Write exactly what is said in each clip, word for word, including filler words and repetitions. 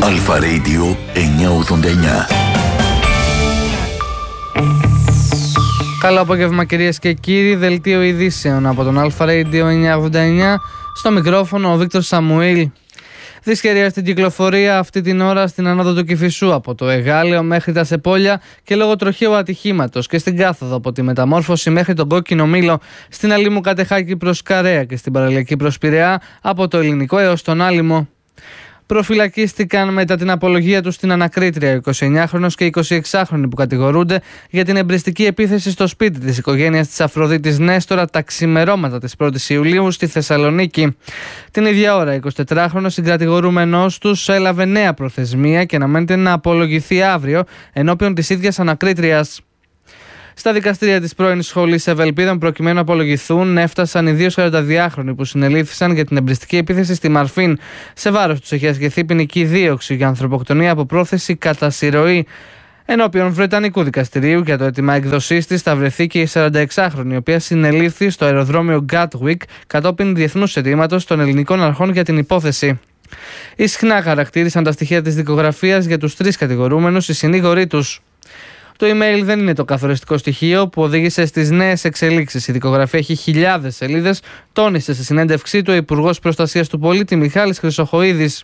Αλφα Radio εννιακόσια ογδόντα εννιά. Καλό απόγευμα κυρίες και κύριοι, δελτίο ειδήσεων από τον Αλφα Radio εννιακόσια ογδόντα εννιά. Στο μικρόφωνο ο Βίκτορ Σαμουήλ. Δυσκαιρία στην κυκλοφορία αυτή την ώρα στην ανόδο του Κηφισού από το Εγάλεο μέχρι τα Σεπόλια και λόγω τροχαίου ατυχήματος και στην κάθοδο από τη Μεταμόρφωση μέχρι τον Κόκκινο Μήλο, στην Αλήμου Κατεχάκη προς Καρέα και στην Παραλιακή προς Πειραιά από το Ελληνικό έως τον Άλυμο. Προφυλακίστηκαν μετά την απολογία τους στην ανακρίτρια ο εικοσιεννιάχρονος και εικοσιεξάχρονοι που κατηγορούνται για την εμπριστική επίθεση στο σπίτι της οικογένειας της Αφροδίτης Νέστορα τα ξημερώματα της πρώτης Ιουλίου στη Θεσσαλονίκη. Την ίδια ώρα, ο εικοσιτετράχρονος συγκρατηγορούμενος τους έλαβε νέα προθεσμία και αναμένεται να απολογηθεί αύριο ενώπιον της ίδιας ανακρίτριας. Στα δικαστήρια της πρώην σχολής Ευελπίδων, προκειμένου να απολογηθούν, έφτασαν οι δύο σαρανταδυάχρονοι που συνελήφθησαν για την εμπριστική επίθεση στη Μαρφίν. Σε βάρος τους έχει ασκηθεί ποινική δίωξη για ανθρωποκτονία από πρόθεση κατά συρροή. Ενώπιον Βρετανικού δικαστηρίου για το αίτημα εκδοσής της θα βρεθεί και η σαρανταεξάχρονη, η οποία συνελήφθη στο αεροδρόμιο Gatwick κατόπιν διεθνούς αιτήματος των ελληνικών αρχών για την υπόθεση. Ισχνά χαρακτήρισαν τα στοιχεία της δικογραφίας για τους τρεις κατηγορούμενους οι συνήγοροι τους. Το email δεν είναι το καθοριστικό στοιχείο που οδήγησε στις νέες εξελίξεις. Η δικογραφία έχει χιλιάδες σελίδες, τόνισε στη συνέντευξή του ο Υπουργός Προστασίας του Πολίτη Μιχάλης Χρυσοχοΐδης.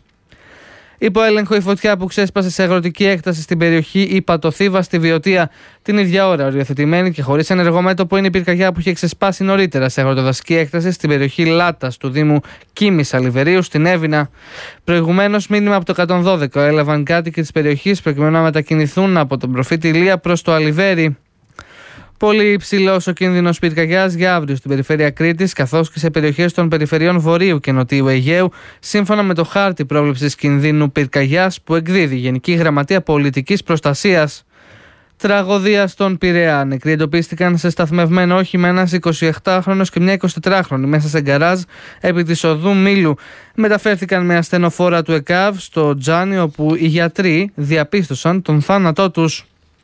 Υπό έλεγχο η φωτιά που ξέσπασε σε αγροτική έκταση στην περιοχή Ιπατοθήβα στη Βιωτία. Την ίδια ώρα, οριοθετημένη και χωρίς ενεργό μέτωπο, είναι η πυρκαγιά που είχε ξεσπάσει νωρίτερα σε αγροτοδασική έκταση στην περιοχή Λάτας του Δήμου Κίμης Αλιβερίου στην Έβεινα. Προηγουμένως, μήνυμα από το εκατόν δώδεκα έλαβαν κάτοικοι της περιοχής προκειμένου να μετακινηθούν από τον προφήτη Ηλία προς το Αλιβέρι. Πολύ υψηλός ο κίνδυνος πυρκαγιάς για αύριο στην περιφέρεια Κρήτης, καθώς και σε περιοχές των περιφερειών Βορείου και Νοτίου Αιγαίου, σύμφωνα με το χάρτη πρόβλεψης κινδύνου πυρκαγιάς που εκδίδει η Γενική Γραμματεία Πολιτικής Προστασίας. Τραγωδία στον Πειραιά. Νεκροί εντοπίστηκαν σε σταθμευμένο όχημα ένας εικοσιεπτάχρονος και μια εικοσιτετράχρονη μέσα σε γκαράζ επί της οδού Μήλου. Μεταφέρθηκαν με ασθενοφόρα του ΕΚΑΒ στο Τζάνι, όπου οι γιατροί διαπίστωσαν τον θάνατό τους.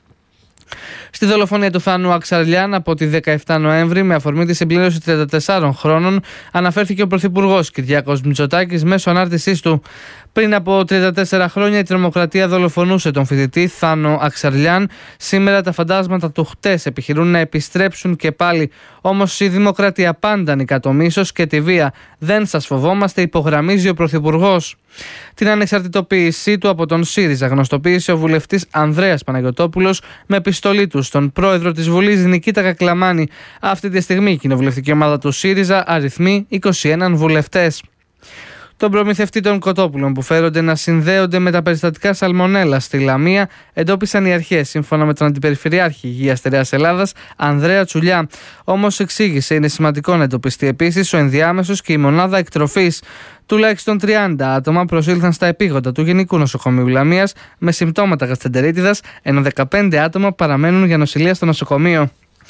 Στη δολοφονία του Θάνου Αξαρλιάν από τη δεκαεφτά Νοέμβρη, με αφορμή τη συμπλήρωση τριάντα τεσσάρων χρόνων, αναφέρθηκε ο Πρωθυπουργός Κυριάκος Μητσοτάκης μέσω ανάρτησής του. Πριν από τριάντα τέσσερα χρόνια η τρομοκρατία δολοφονούσε τον φοιτητή Θάνο Αξαρλιάν. Σήμερα τα φαντάσματα του χτες επιχειρούν να επιστρέψουν και πάλι. Όμως η δημοκρατία πάντα νικά το μίσος και τη βία. Δεν σας φοβόμαστε, υπογραμμίζει ο Πρωθυπουργός. Την ανεξαρτητοποίησή του από τον ΣΥΡΙΖΑ γνωστοποίησε ο βουλευτής Ανδρέας Παναγιωτόπουλος με επιστολή του στον πρόεδρο της Βουλής Νικήτα Κακλαμάνη. Αυτή τη στιγμή η κοινοβουλευτική ομάδα του ΣΥΡΙΖΑ αριθμεί είκοσι ένα βουλευτές. Τον προμηθευτή των κοτόπουλων που φέρονται να συνδέονται με τα περιστατικά σαλμονέλα στη Λαμία εντόπισαν οι αρχές, σύμφωνα με τον Αντιπεριφερειάρχη Υγείας Στερεάς Ελλάδας, Ανδρέα Τσουλιά. Όμως εξήγησε, είναι σημαντικό να εντοπιστεί επίσης ο ενδιάμεσος και η μονάδα εκτροφής. Τουλάχιστον τριάντα άτομα προσήλθαν στα επίγοντα του Γενικού Νοσοκομείου Λαμίας με συμπτώματα γαστεντερίτιδας, ενώ δεκαπέντε άτομα παραμένουν για νοσηλεία στο νοσοκομείο.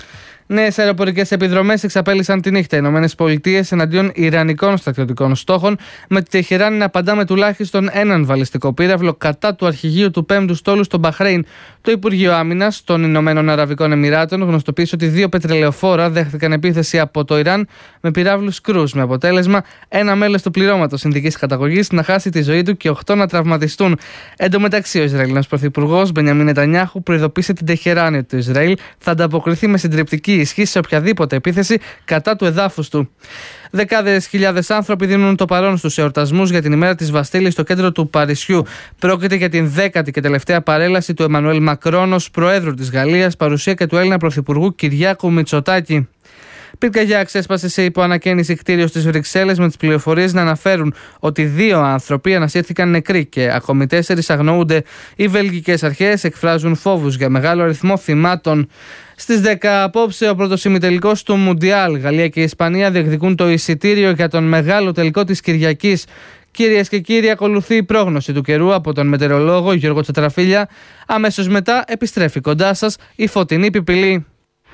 Νέες αεροπορικές επιδρομές εξαπέλυσαν τη νύχτα οι ΗΠΑ εναντίον ιρανικών στρατιωτικών στόχων, με τη Τεχεράνη να απαντά με τουλάχιστον έναν βαλιστικό πύραυλο κατά του αρχηγείου του πέμπτου στόλου στο Μπαχρέιν. Το Υπουργείο Άμυνας των Ηνωμένων Αραβικών Εμιράτων γνωστοποίησε ότι δύο πετρελαιοφόρα δέχθηκαν επίθεση από το Ιράν με πυράβλους κρούς, με αποτέλεσμα ένα μέλος του πληρώματος Ινδικής καταγωγής να χάσει τη ζωή του και οκτώ να τραυματιστούν. Εν τω μεταξύ, ο Ισραηλινός Πρωθυπουργός Μπενιαμίν Νετανιάχου προειδοποίησε την Τεχεράνη ότι το Ισραήλ θα ανταποκριθεί με συντριπτική ισχύ σε οποιαδήποτε επίθεση κατά του εδάφους του. Δεκάδες χιλιάδες άνθρωποι δίνουν το παρόν στους εορτασμούς για την ημέρα της Βαστίλης στο κέντρο του Παρισιού. Πρόκειται για την δέκατη και τελευταία παρέλαση του Εμμανουέλ Μακρόν ως Προέδρου της Γαλλίας, παρουσία και του Έλληνα Πρωθυπουργού Κυριάκου Μητσοτάκη. Πυρκαγιά ξέσπασε σε υποανακαίνιση κτίριο στις Βρυξέλλες, με τις πληροφορίες να αναφέρουν ότι δύο άνθρωποι ανασύρθηκαν νεκροί και ακόμη τέσσερις αγνοούνται. Οι βελγικές αρχές εκφράζουν φόβους για μεγάλο αριθμό θυμάτων. Στις δέκα απόψε ο πρώτος ημιτελικός του Μουντιάλ. Γαλλία και Ισπανία διεκδικούν το εισιτήριο για τον μεγάλο τελικό της Κυριακής. Κυρίες και κύριοι, ακολουθεί η πρόγνωση του καιρού από τον μετεωρολόγο Γιώργο Τσετραφίλια. Αμέσως μετά επιστρέφει κοντά σας η φωτεινή πιπηλή.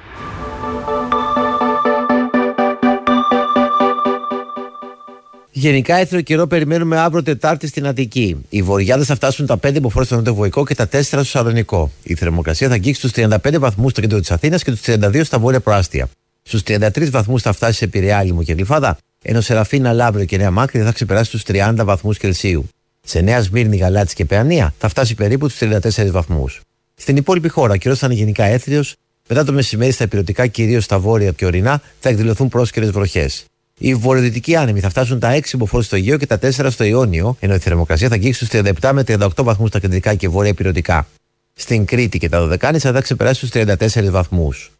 Γενικά, έθριο καιρό περιμένουμε αύριο Τετάρτη στην Αττική. Οι βορειάδες θα φτάσουν τα πέντε μποφόρ στο Νοτιοβοϊκό και τα τέσσερα στο Σαλονικό. Η θερμοκρασία θα αγγίξει τους τριάντα πέντε βαθμούς στο κέντρο της Αθήνας και τους τριάντα δύο στα βόρεια προάστια. Στους τριάντα τρεις βαθμούς θα φτάσει σε Πειραιά, Άλυμο και Γλυφάδα, ενώ σε Ραφίνα, Λαύριο και Νέα Μάκρη θα ξεπεράσει τους τριάντα βαθμούς Κελσίου. Σε Νέα Σμύρνη, Γαλάτσι και Παιανία θα φτάσει περίπου τους τριάντα τέσσερις βαθμούς. Στην υπόλοιπη χώρα, ο καιρός θα είναι γενικά έθριος. Μετά το μεσημέρι στα ηπειρωτικά, κυρίως στα βόρεια και ορεινά, θα εκδηλωθούν πρόσκαιρες βροχές. Οι βορειοδυτικοί άνεμοι θα φτάσουν τα έξι μποφόρ στο Αιγαίο και τα τέσσερα στο Ιόνιο, ενώ η θερμοκρασία θα αγγίξει στους τριάντα επτά με τριάντα οκτώ βαθμούς στα κεντρικά και βόρεια ηπειρωτικά. Στην Κρήτη και τα Δωδεκάνησα θα ξεπεράσει τους τριάντα τέσσερις βαθμούς.